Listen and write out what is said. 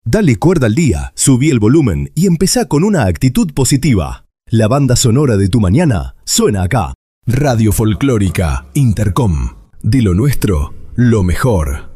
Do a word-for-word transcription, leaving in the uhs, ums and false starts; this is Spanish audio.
Dale cuerda al día, subí el volumen y empezá con una actitud positiva. La banda sonora de tu mañana suena acá. Radio Folclórica Intercom. De lo nuestro, lo mejor.